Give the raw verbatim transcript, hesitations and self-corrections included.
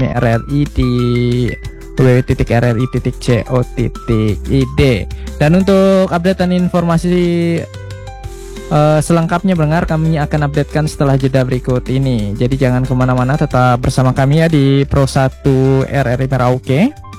resmi R R I di w w w titik r r i titik co titik i d. Dan untuk updatean informasi uh, selengkapnya pendengar, kami akan updatekan setelah jeda berikut ini. Jadi jangan kemana-mana, tetap bersama kami ya di Pro satu R R I Merauke.